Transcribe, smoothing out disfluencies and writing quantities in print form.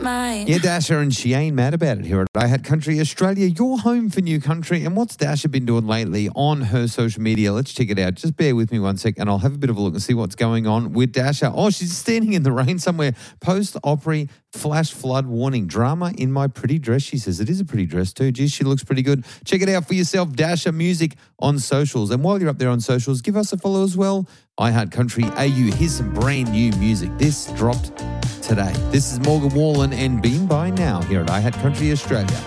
mine. Yeah, Dasha, and she ain't mad about it here at I Had Country Australia, your home for new country. And what's Dasha been doing lately on her social media? Let's check it out. Just bear with me one sec and I'll have a bit of a look and see what's going on with Dasha. Oh, she's standing in the rain somewhere. Post-opera flash flood warning. Drama in my pretty dress. She says it is a pretty dress too. Geez, she looks pretty good. Check it out for yourself, Dasha Music on socials. And while you're up there on socials, give us a follow as well. I Heart Country AU. Here's some brand new music. This dropped today. This is Morgan Wallen and Been By Now here at I Had Country Australia.